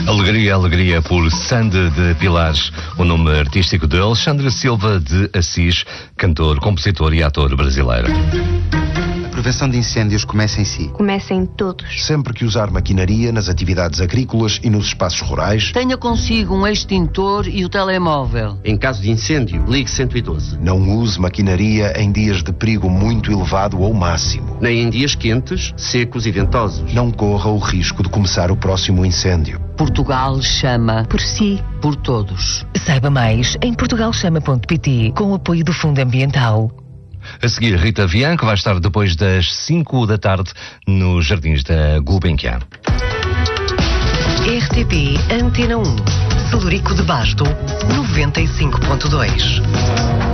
Alegria, alegria por Sande de Pilares, o nome artístico de Alexandre Silva de Assis, cantor, compositor e ator brasileiro. A prevenção de incêndios começa em si. Começa em todos. Sempre que usar maquinaria nas atividades agrícolas e nos espaços rurais, tenha consigo um extintor e o telemóvel. Em caso de incêndio, ligue 112. Não use maquinaria em dias de perigo muito elevado ou máximo. Nem em dias quentes, secos e ventosos. Não corra o risco de começar o próximo incêndio. Portugal chama por si, por todos. Saiba mais em portugalchama.pt com o apoio do Fundo Ambiental. A seguir, Rita Vian, que vai estar depois das 5 da tarde nos Jardins da Gulbenkian. RTP Antena 1, Celurico de Basto, 95.2.